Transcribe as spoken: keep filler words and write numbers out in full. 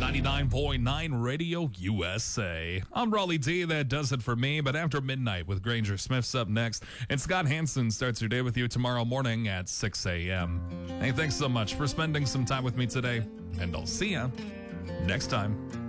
ninety-nine point nine Radio U S A. I'm Raleigh D. That does it for me. But after midnight with Granger Smith's up next, and Scott Hansen starts your day with you tomorrow morning at six a.m. Hey, thanks so much for spending some time with me today, and I'll see ya next time.